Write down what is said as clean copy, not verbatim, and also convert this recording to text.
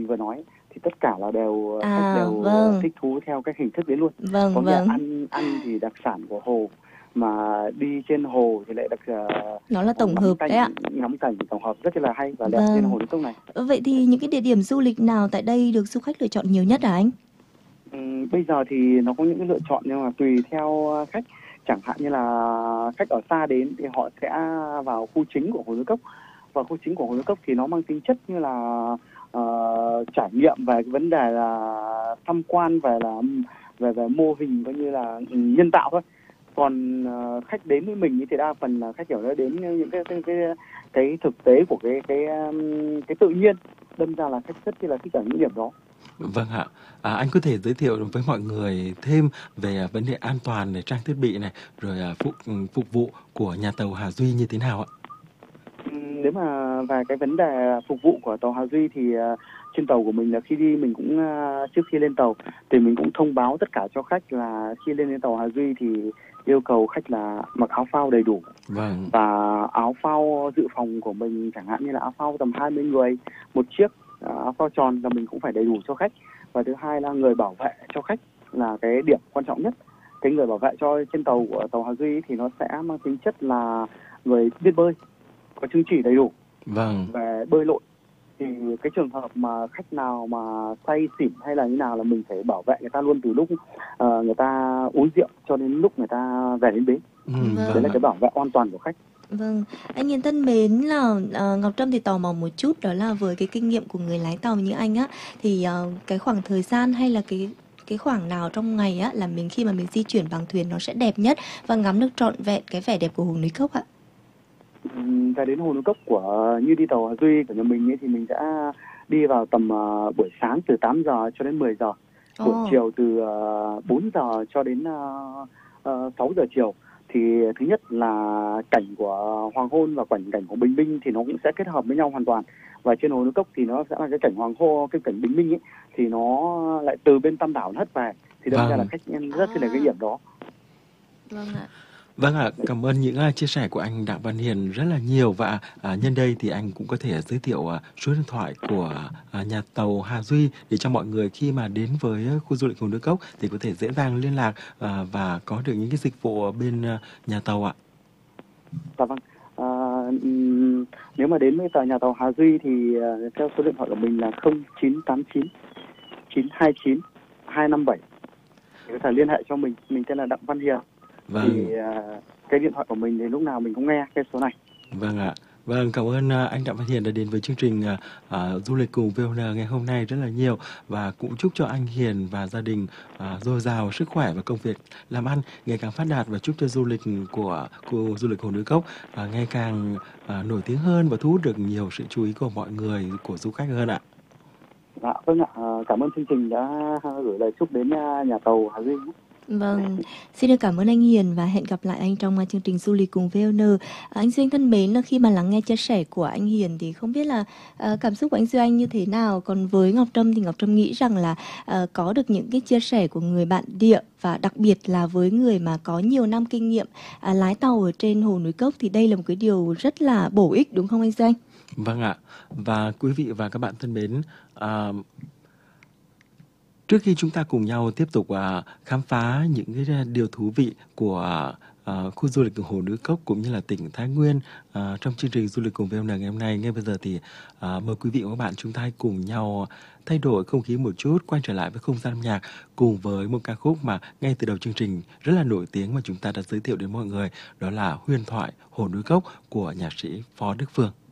vừa nói thì tất cả là khách À, đều vâng, thích thú theo cái hình thức đấy luôn. Có vâng, nghĩa là vâng. ăn thì đặc sản của hồ, mà đi trên hồ thì lại Nó là tổng hợp đấy ạ. ngắm cảnh tổng hợp rất là hay và đẹp trên Vâng. hồ Núi Cốc này. Vậy thì những cái địa điểm du lịch nào tại đây được du khách lựa chọn nhiều nhất hả anh? Bây giờ thì nó có những cái lựa chọn nhưng mà tùy theo khách. Chẳng hạn như là khách ở xa đến thì họ sẽ vào khu chính của hồ Núi Cốc, và khu chính của hồ Núi Cốc thì nó mang tính chất như là trải nghiệm về cái vấn đề là tham quan về mô hình coi như là nhân tạo thôi. Còn khách đến với mình thì đa phần là khách kiểu nó đến những cái thực tế của cái tự nhiên, đâm ra là khách rất là thích ở những điểm đó. Vâng ạ. Anh có thể giới thiệu với mọi người thêm về vấn đề an toàn để trang thiết bị này, rồi phục vụ của nhà tàu Hà Duy như thế nào ạ? Nếu mà về cái vấn đề phục vụ của tàu Hà Duy thì trên tàu của mình là khi đi mình cũng trước khi lên tàu thì mình cũng thông báo tất cả cho khách là khi lên tàu Hà Duy thì yêu cầu khách là mặc áo phao đầy đủ. Vâng. Và áo phao dự phòng của mình chẳng hạn như là áo phao tầm 20 người một chiếc, áo phao tròn là mình cũng phải đầy đủ cho khách. Và thứ hai là người bảo vệ cho khách là cái điểm quan trọng nhất. Cái người bảo vệ cho trên tàu của tàu Hà Duy thì nó sẽ mang tính chất là người biết bơi, có chứng chỉ đầy đủ về bơi lội. Thì cái trường hợp mà khách nào mà say xỉn hay là như nào là mình phải bảo vệ người ta luôn từ lúc người ta uống rượu cho đến lúc người ta về đến bến. Đấy là cái bảo vệ an toàn của khách. Vâng, anh Hiền thân mến, là Ngọc Trâm thì tò mò một chút, đó là với cái kinh nghiệm của người lái tàu như anh á, thì cái khoảng thời gian hay là cái khoảng nào trong ngày á là khi mà mình di chuyển bằng thuyền nó sẽ đẹp nhất và ngắm được trọn vẹn cái vẻ đẹp của hồ Núi Cốc ạ? Về đến hồ Núi Cốc như đi tàu Hà Duy của nhà mình ấy, thì mình sẽ đi vào tầm buổi sáng từ 8 giờ cho đến 10 giờ, buổi chiều từ 4 giờ cho đến 6 giờ chiều. Thì thứ nhất là cảnh của hoàng hôn và cảnh của bình minh thì nó cũng sẽ kết hợp với nhau hoàn toàn. Và trên hồ Núi Cốc thì nó sẽ là cái cảnh hoàng hôn, cái cảnh bình minh ấy thì nó lại từ bên Tam Đảo nó hất về, thì đâm ra là khách rất là cái điểm đó. Vâng ạ. Vâng ạ, cảm ơn những chia sẻ của anh Đặng Văn Hiền rất là nhiều. Và nhân đây thì anh cũng có thể giới thiệu số điện thoại của nhà tàu Hà Duy để cho mọi người khi mà đến với khu du lịch hồ Núi Cốc thì có thể dễ dàng liên lạc và có được những cái dịch vụ bên nhà tàu ạ. Dạ vâng. Nếu mà đến với nhà tàu Hà Duy thì theo số điện thoại của mình là 0989 929 257. Có thể liên hệ cho mình tên là Đặng Văn Hiền. Vâng. Thì cái điện thoại của mình thì lúc nào mình cũng nghe cái số này. Vâng ạ. Vâng, cảm ơn anh Đặng Văn Hiền đã đến với chương trình du lịch cùng VON ngày hôm nay rất là nhiều, và cũng chúc cho anh Hiền và gia đình dồi dào sức khỏe và công việc làm ăn ngày càng phát đạt, và chúc cho du lịch của khu du lịch hồ Núi Cốc ngày càng nổi tiếng hơn và thu hút được nhiều sự chú ý của mọi người, của du khách hơn ạ. Dạ, vâng ạ. Cảm ơn chương trình đã gửi lời chúc đến nhà tàu Hà Duy. Vâng, xin được cảm ơn anh Hiền và hẹn gặp lại anh trong chương trình du lịch cùng VON. Anh Duy Anh thân mến, là khi mà lắng nghe chia sẻ của anh Hiền thì không biết là cảm xúc của anh Duy Anh như thế nào. Còn với Ngọc Trâm thì Ngọc Trâm nghĩ rằng là có được những cái chia sẻ của người bạn địa, và đặc biệt là với người mà có nhiều năm kinh nghiệm lái tàu ở trên hồ Núi Cốc, thì đây là một cái điều rất là bổ ích, đúng không anh Duy Anh? Vâng ạ. Và quý vị và các bạn thân mến, trước khi chúng ta cùng nhau tiếp tục khám phá những cái điều thú vị của khu du lịch hồ Núi Cốc cũng như là tỉnh Thái Nguyên trong chương trình du lịch cùng VON ngày hôm nay, ngay bây giờ thì mời quý vị và các bạn chúng ta hãy cùng nhau thay đổi không khí một chút, quay trở lại với không gian âm nhạc cùng với một ca khúc mà ngay từ đầu chương trình rất là nổi tiếng mà chúng ta đã giới thiệu đến mọi người, đó là Huyền thoại hồ Núi Cốc của nhạc sĩ Phó Đức Phương.